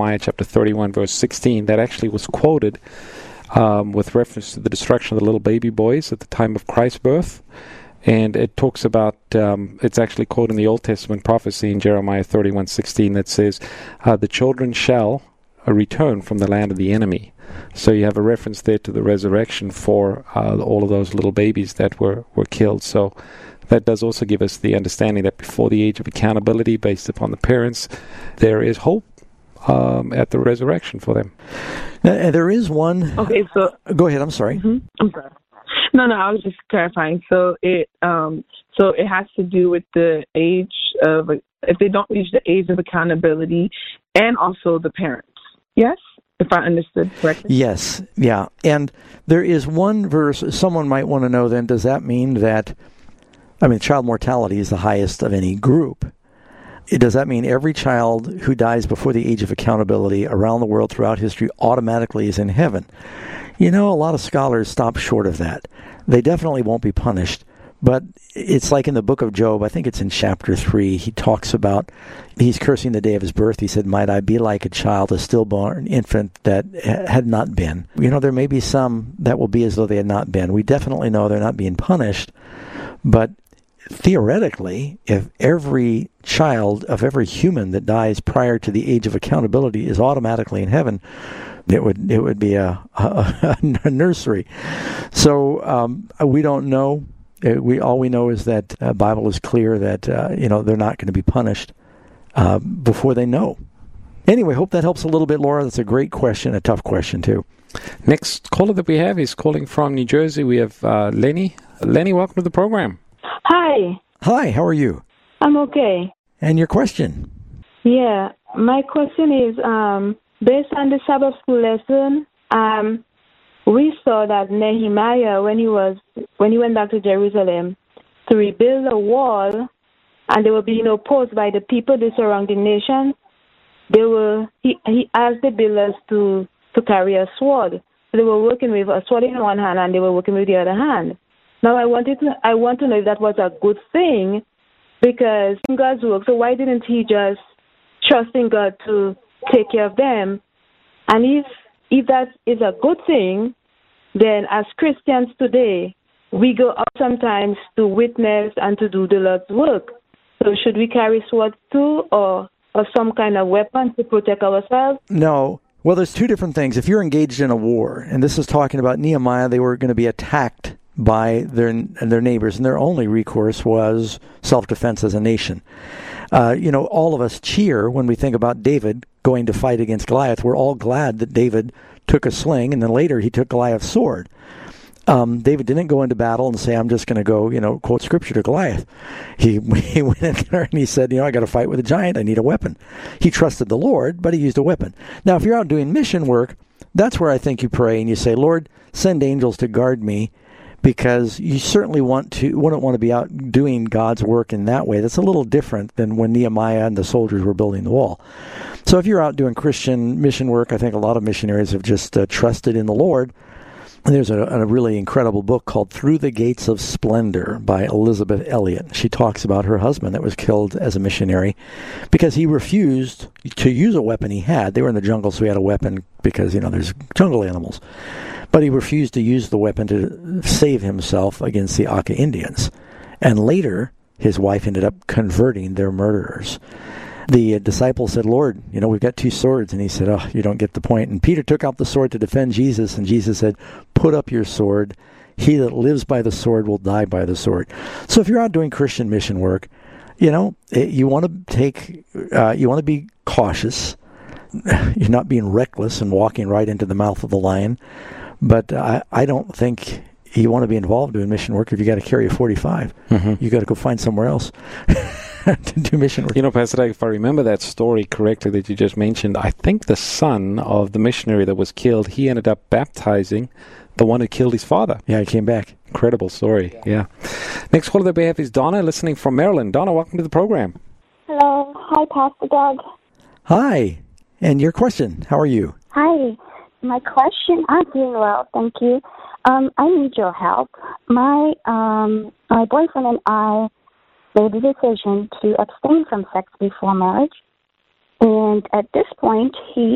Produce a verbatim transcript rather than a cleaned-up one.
Jeremiah chapter thirty-one, verse sixteen, that actually was quoted um, with reference to the destruction of the little baby boys at the time of Christ's birth. And it talks about, um, it's actually quoted in the Old Testament prophecy in Jeremiah thirty-one sixteen that says, uh, the children shall uh, return from the land of the enemy. So you have a reference there to the resurrection for uh, all of those little babies that were, were killed. So that does also give us the understanding that before the age of accountability based upon the parents, there is hope um, at the resurrection for them. Now, there is one... Okay, so... Go ahead, I'm sorry. Mm-hmm. I'm sorry. No, no, I was just clarifying. So it um, so it has to do with the age of, if they don't reach the age of accountability, and also the parents. Yes? If I understood correctly? Yes, yeah. And there is one verse, someone might want to know then, does that mean that, I mean, child mortality is the highest of any group. Does that mean every child who dies before the age of accountability around the world throughout history automatically is in heaven? You know, a lot of scholars stop short of that. They definitely won't be punished. But it's like in the book of Job, I think it's in chapter three, he talks about, he's cursing the day of his birth. He said, might I be like a child, a stillborn infant that had not been. You know, there may be some that will be as though they had not been. We definitely know they're not being punished. But theoretically, if every child of every human that dies prior to the age of accountability is automatically in heaven, it would it would be a, a, a nursery. So um, we don't know. We all we know is that the uh, Bible is clear that uh, you know they're not going to be punished uh, before they know. Anyway, hope that helps a little bit, Laura. That's a great question, a tough question too. Next caller that we have is calling from New Jersey. We have uh, Lenny. Lenny, welcome to the program. Hi. Hi. How are you? I'm okay. And your question? Yeah, my question is um, based on the Sabbath school lesson. Um, We saw that Nehemiah, when he was when he went back to Jerusalem to rebuild a wall, and they were being opposed by the people, the surrounding nations, they were he, he asked the builders to, to carry a sword. So they were working with a sword in one hand, and they were working with the other hand. Now I wanted to I want to know if that was a good thing, because in God's work. So why didn't he just trust in God to take care of them? And if if that is a good thing, then as Christians today, we go out sometimes to witness and to do the Lord's work. So should we carry swords too, or, or some kind of weapon to protect ourselves? No. Well, there's two different things. If you're engaged in a war, and this is talking about Nehemiah, they were going to be attacked by their their neighbors, and their only recourse was self-defense as a nation. Uh, you know, all of us cheer when we think about David going to fight against Goliath. We're all glad that David took a sling, and then later he took Goliath's sword. Um, David didn't go into battle and say, I'm just going to go, you know, quote scripture to Goliath. He, he went in there and he said, you know, I got to fight with a giant. I need a weapon. He trusted the Lord, but he used a weapon. Now, if you're out doing mission work, that's where I think you pray and you say, Lord, send angels to guard me, because you certainly want to wouldn't want to be out doing God's work in that way. That's a little different than when Nehemiah and the soldiers were building the wall. So if you're out doing Christian mission work, I think a lot of missionaries have just uh, trusted in the Lord. And there's a, a really incredible book called Through the Gates of Splendor by Elizabeth Elliot. She talks about her husband that was killed as a missionary because he refused to use a weapon he had. They were in the jungle, so he had a weapon because, you know, there's jungle animals. But he refused to use the weapon to save himself against the Aka Indians. And later, his wife ended up converting their murderers. The uh, disciples said, Lord, you know, we've got two swords. And he said, oh, you don't get the point. And Peter took out the sword to defend Jesus. And Jesus said, put up your sword. He that lives by the sword will die by the sword. So if you're out doing Christian mission work, you know, you want to take, uh, you want to be cautious. You're not being reckless and walking right into the mouth of the lion. But I, I don't think you want to be involved doing mission work if you got to carry a forty-five. Mm-hmm. You got to go find somewhere else to do mission work. You know, Pastor Doug, if I remember that story correctly that you just mentioned, I think the son of the missionary that was killed, he ended up baptizing the one who killed his father. Yeah, he came back. Incredible story, yeah. Next caller that we have is Donna, listening from Maryland. Donna, welcome to the program. Hello. Hi, Pastor Doug. Hi. And your question, how are you? Hi. My question, I'm doing well, thank you. Um, I need your help. My um, my boyfriend and I made the decision to abstain from sex before marriage. And at this point, he